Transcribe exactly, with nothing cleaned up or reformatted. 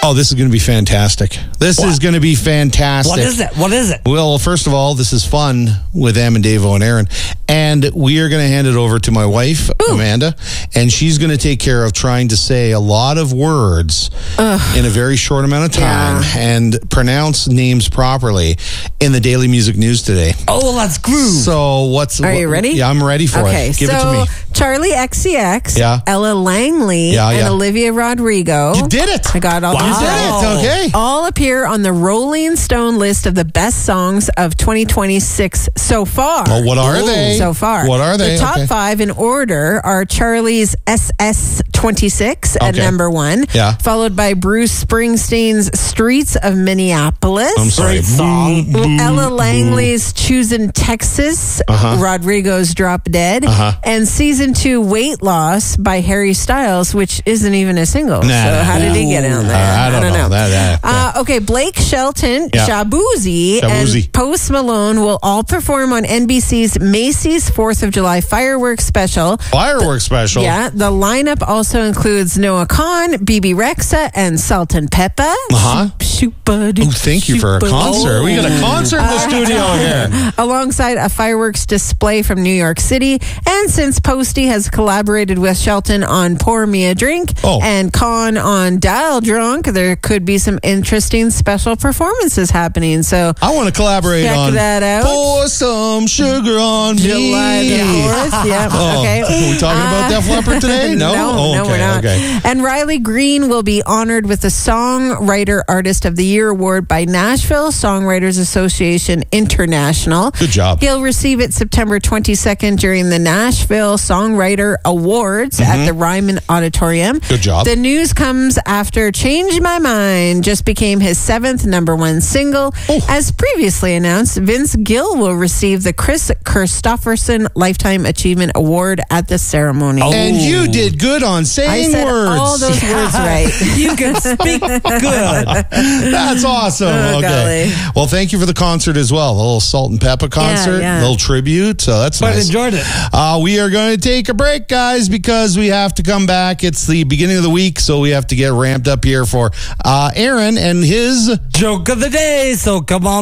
Oh, this is going to be fantastic. This What? is going to be fantastic. What is it? What is it? Well, first of all, this is fun with Em and Davo and Aaron. And we are going to hand it over to my wife, Ooh. Amanda. And she's going to take care of trying to say a lot of words Ugh. in a very short amount of time yeah. and pronounce names properly in the Daily Music News today. Oh, let's groove. So what's... Are what, you ready? Yeah, I'm ready for okay, it. Give so it to me. Charlie X C X, yeah. Ella Langley, yeah, and yeah. Olivia Rodrigo. You did it. I got all wow. these right. You did it. Okay. All appear on the Rolling Stone list of the best songs of twenty twenty-six so far. Well, what are Ooh. they? So far. What are they? The top okay. five in order are Charlie's S S twenty-six at okay. number one, yeah. followed by Bruce Springsteen's Streets of Minneapolis. I'm sorry. Great song. Boo, Ella Langley's Choosing Texas, uh-huh. Rodrigo's Drop Dead, uh-huh. and season two Weight Loss by Harry Styles, which isn't even a single. Nah, so nah, how nah. did he get in there? Uh, I, don't I don't know. know. That, that, uh, okay, Blake Shelton, yeah. Shabuzi, Shabuzi, and Post Malone will all perform on N B C's Macy's fourth of July fireworks special. Fireworks special? Yeah. The lineup also includes Noah Khan, B B Rexa, and Salt and Pepper. Uh-huh. Oh, thank you for a concert. We got a concert in the studio here. Alongside a fireworks display from New York City. And since Posty has collaborated with Shelton on Pour Me a Drink oh. and Khan on Dial Drunk, there could be some interesting special performances happening. So I want to collaborate check on that out. Pour Some Sugar on July Me. the fourth. Yeah. Oh, okay. Are we talking about Uh, Def Leppard today? No? no, oh, no, okay, we're not. Okay. And Riley Green will be honored with the Songwriter Artist of the Year award by Nashville Songwriters Association International. Good job. He'll receive it September twenty-second during the Nashville Songwriter Awards mm-hmm. at the Ryman Auditorium. Good job. The news comes after Change My Mind just became his seventh number one single. Oh. As previously announced, Vince Gill will receive the Chris Christopherson Lifetime Achievement Award at the ceremony. Oh. And you did good on saying I said words. all those words right. You can speak good. That's awesome. Oh, okay. golly. Well, thank you for the concert as well. A little Salt and Pepper concert, yeah, yeah. a little tribute. So that's But nice. enjoyed it. Uh, we are going to take a break, guys, because we have to come back. It's the beginning of the week, so we have to get ramped up here for uh, Aaron and his joke of the day. So come on.